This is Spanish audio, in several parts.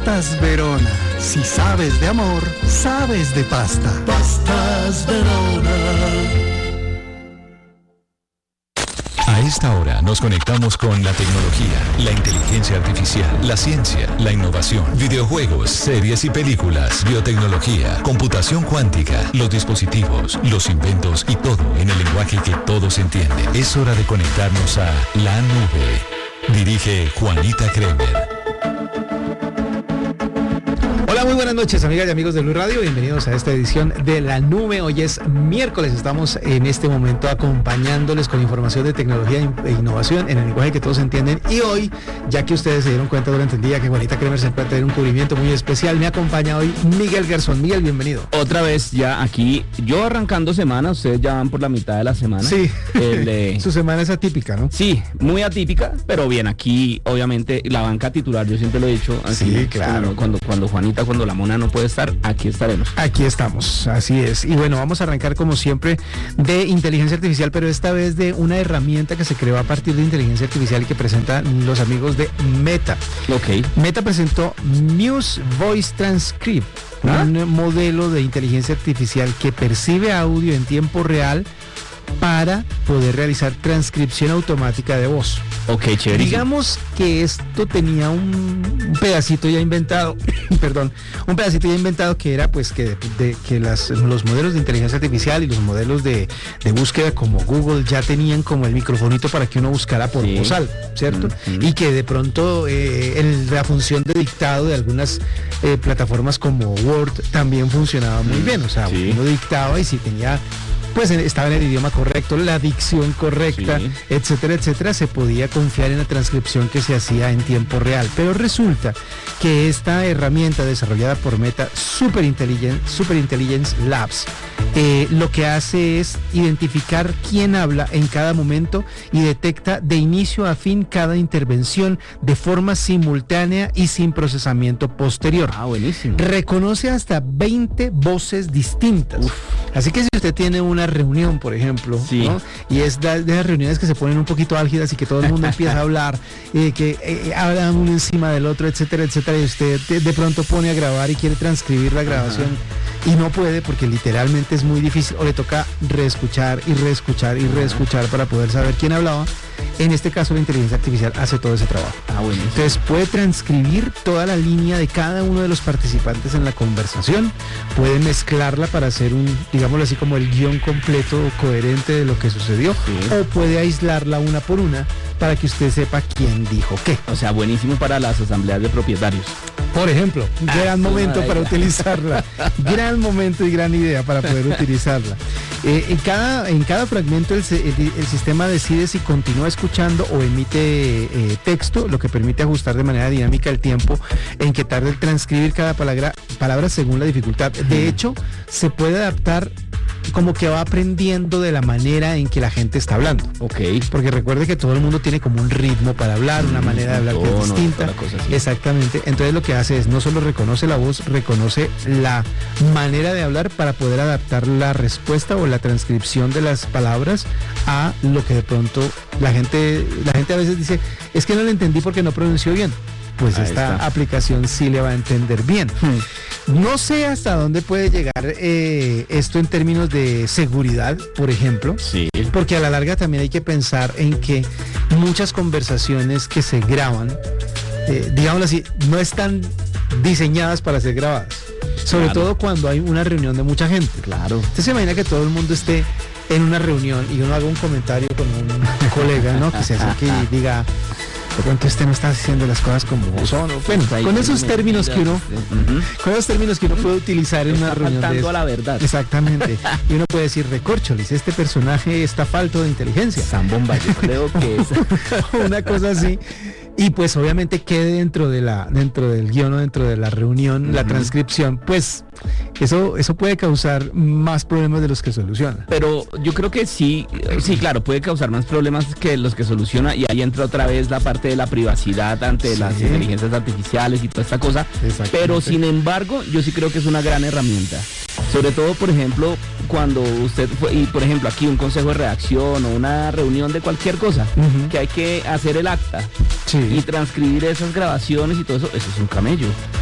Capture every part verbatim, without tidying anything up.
Pastas Verona. Si sabes de amor, sabes de pasta. Pastas Verona. A esta hora nos conectamos con la tecnología, la inteligencia artificial, la ciencia, la innovación, videojuegos, series y películas, biotecnología, computación cuántica, los dispositivos, los inventos y todo en el lenguaje que todos entienden. Es hora de conectarnos a La Nube. Dirige Juanita Kremer. Hola, muy buenas noches, amigas y amigos de Blue Radio. Bienvenidos a esta edición de La Nube. Hoy es miércoles. Estamos en este momento acompañándoles con información de tecnología e innovación en el lenguaje que todos entienden. Y hoy, ya que ustedes se dieron cuenta durante el día que Juanita Kremer se puede tener un cubrimiento muy especial, me acompaña hoy Miguel Garzón. Miguel, bienvenido. Otra vez ya aquí, yo arrancando semana, ustedes ya van por la mitad de la semana. Sí, el, eh... su semana es atípica, ¿no? Sí, muy atípica, pero bien, aquí obviamente la banca titular, yo siempre lo he dicho. Aquí, sí, claro. Cuando, cuando Juanita, cuando la mona no puede estar, aquí estaremos. Aquí estamos, así es. Y bueno, vamos a arrancar como siempre de inteligencia artificial, pero esta vez de una herramienta que se creó a partir de inteligencia artificial y que presentan los amigos de Meta. Ok. Meta presentó Muse Voice Transcript, ¿Ah? un modelo de inteligencia artificial que percibe audio en tiempo real para poder realizar transcripción automática de voz. Ok, chévere. Digamos que esto tenía un, un pedacito ya inventado, perdón, un pedacito ya inventado que era pues que, de, que las, los modelos de inteligencia artificial y los modelos de, de búsqueda como Google ya tenían como el microfonito para que uno buscara por sí. voz, ¿cierto? Mm-hmm. Y que de pronto eh, el, la función de dictado de algunas eh, plataformas como Word también funcionaba muy mm, bien, o sea, sí. uno dictaba y si tenía... pues estaba en el idioma correcto, la dicción correcta, sí. etcétera, etcétera, se podía confiar en la transcripción que se hacía en tiempo real. Pero resulta que esta herramienta desarrollada por Meta, Super Intelligence, Super Intelligence Labs, eh, lo que hace es identificar quién habla en cada momento y detecta de inicio a fin cada intervención de forma simultánea y sin procesamiento posterior. Ah, buenísimo. Reconoce hasta veinte voces distintas. Uf. Así que si usted tiene una reunión, por ejemplo, sí. ¿no? y es de, de las reuniones que se ponen un poquito álgidas y que todo el mundo empieza a hablar, eh, que eh, hablan uno encima del otro, etcétera, etcétera, y usted de, de pronto pone a grabar y quiere transcribir la grabación Ajá. y no puede porque literalmente es muy difícil, o le toca reescuchar y reescuchar y reescuchar para poder saber quién hablaba. En este caso la inteligencia artificial hace todo ese trabajo. Ah, bueno. Entonces puede transcribir toda la línea de cada uno de los participantes en la conversación, puede mezclarla para hacer un, digámoslo así, como el guión completo o coherente de lo que sucedió, sí. o puede aislarla una por una para que usted sepa quién dijo qué. O sea, buenísimo para las asambleas de propietarios. Por ejemplo, un ah, gran momento para utilizarla. Gran momento y gran idea para poder utilizarla. Eh, en, cada, en cada fragmento el, el, el sistema decide si continúa escuchando o emite eh, texto, lo que permite ajustar de manera dinámica el tiempo en que tarda el transcribir cada palabra, palabra según la dificultad. De hecho, se puede adaptar como que va aprendiendo de la manera en que la gente está hablando. Ok. Porque recuerde que todo el mundo tiene como un ritmo para hablar, una manera de hablar que es distinta. Exactamente. Entonces lo que hace es no solo reconoce la voz, reconoce la manera de hablar para poder adaptar la respuesta o la transcripción de las palabras a lo que de pronto la gente, la gente a veces dice, es que no lo entendí porque no pronunció bien. Pues Ahí esta está. aplicación sí le va a entender bien. Hmm. No sé hasta dónde puede llegar eh, esto en términos de seguridad, por ejemplo. Sí. Porque a la larga también hay que pensar en que muchas conversaciones que se graban, eh, digámoslo así, no están diseñadas para ser grabadas. Sobre claro. todo cuando hay una reunión de mucha gente. Claro. Usted se imagina que todo el mundo esté en una reunión y uno haga un comentario con un colega, ¿no? Que se acerque y diga... de pronto usted no está haciendo las cosas como son. Bueno, con esos términos que uno, uh-huh. con esos términos que uno puede utilizar en una reunión. Está faltando a la verdad. Exactamente. Y uno puede decir, recorcholis, este personaje está falto de inteligencia. Zambomba, yo creo que es. Una cosa así. Y pues obviamente quede dentro de la, dentro del guión o dentro de la reunión, uh-huh. la transcripción, pues eso, eso puede causar más problemas de los que soluciona. Pero yo creo que sí, sí, claro, puede causar más problemas que los que soluciona, y ahí entra otra vez la parte de la privacidad ante sí. las inteligencias artificiales y toda esta cosa. Pero sin embargo, yo sí creo que es una gran herramienta. Sobre todo, por ejemplo, cuando usted fue, y por ejemplo aquí un consejo de redacción o una reunión de cualquier cosa, uh-huh. que hay que hacer el acta. Sí. Y transcribir esas grabaciones y todo eso, eso es un camello.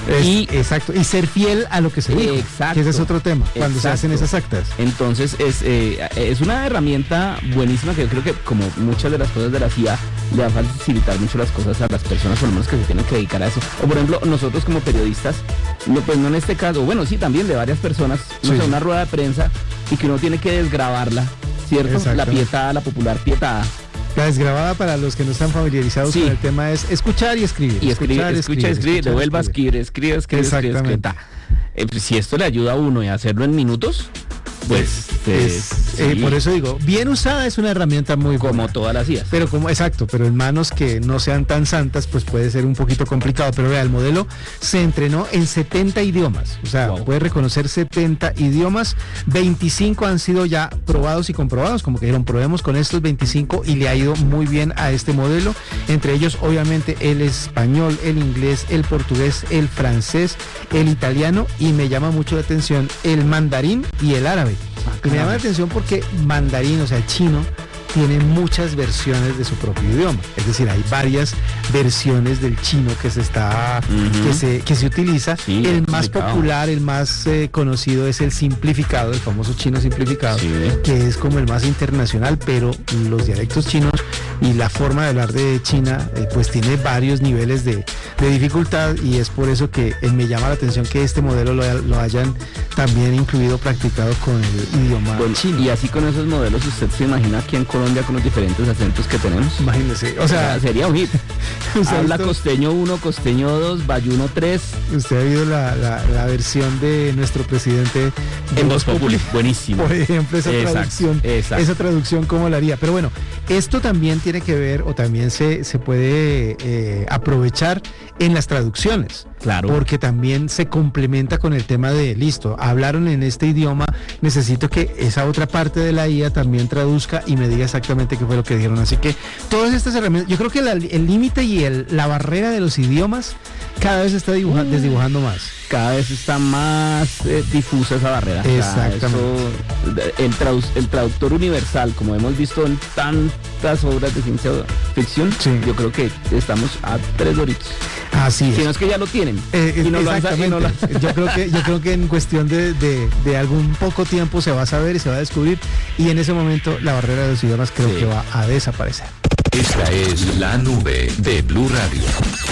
Es, y exacto, y ser fiel a lo que se dijo, exacto, que ese es otro tema, cuando exacto. se hacen esas actas. Entonces es, eh, es una herramienta buenísima que yo creo que, como muchas de las cosas de la C I A, le va a facilitar mucho las cosas a las personas, por lo menos que se tienen que dedicar a eso. O por ejemplo, nosotros como periodistas, no, pues no en este caso, bueno, sí, también de varias personas, no Sí. sé, una rueda de prensa y que uno tiene que desgrabarla, ¿cierto? La pietada, la popular pietada. La desgrabada, para los que no están familiarizados Sí. con el tema, es escuchar y escribir. Y escribir, escuchar, escucha, escribir, devuelva a escribir, escribe, escribe, escribe, escribe. Ta. Eh, pues, si esto le ayuda a uno y a hacerlo en minutos, pues eh, es, eh, sí, por eso digo, bien usada es una herramienta muy como buena. todas las I As. Pero como, exacto, pero en manos que no sean tan santas, pues puede ser un poquito complicado. Pero vea, el modelo se entrenó en setenta idiomas. O sea, Wow. puede reconocer setenta idiomas. veinticinco han sido ya probados y comprobados, como que dijeron, probemos con estos veinticinco, y le ha ido muy bien a este modelo. Entre ellos, obviamente, el español, el inglés, el portugués, el francés, el italiano, y me llama mucho la atención el mandarín y el árabe. Ah, Y me llama la atención porque mandarín, o sea, el chino, tiene muchas versiones de su propio idioma. Es decir, hay varias versiones del chino que se está, Uh-huh. que se, que se utiliza. Sí, el más complicado. popular, el más eh, conocido es el simplificado, el famoso chino simplificado, Sí. que es como el más internacional, pero los dialectos chinos y la forma de hablar de China, eh, pues tiene varios niveles de, de dificultad, y es por eso que eh, me llama la atención que este modelo lo, lo hayan también incluido, practicado con el idioma Bueno, chino. y así con esos modelos, ¿usted se imagina aquí en Colombia con los diferentes acentos que tenemos? Imagínese, o O sea, sea, sería un hit. ¿usted ha Habla visto- costeño uno, costeño dos, bayuno tres, usted ha oído la, la, la versión de nuestro presidente de en Voz Voz Populi. Populi? Buenísimo. Por ejemplo, esa Exacto, traducción, exacto. esa traducción, ¿cómo la haría? Pero bueno, esto también tiene que ver, o también se, se puede eh, aprovechar en las traducciones. Claro. Porque también se complementa con el tema de, listo, hablaron en este idioma, necesito que esa otra parte de la I A también traduzca y me diga exactamente qué fue lo que dijeron. Así que todas estas herramientas, yo creo que la- el límite y el, la barrera de los idiomas cada vez se está dibuja- Mm. desdibujando más. Cada vez está más eh, difusa esa barrera. O sea, Exactamente. eso, el, tradu- el traductor universal, como hemos visto en tantas obras de ciencia ficción, Sí. yo creo que estamos a tres doritos. Así Si es. no es que ya lo tienen. Eh, y no lo han sa- y exactamente. no lo- Yo creo que yo creo que en cuestión de, de, de algún poco tiempo se va a saber y se va a descubrir, y en ese momento la barrera de los idiomas creo Sí. que va a desaparecer. Esta es la nube de Blue Radio.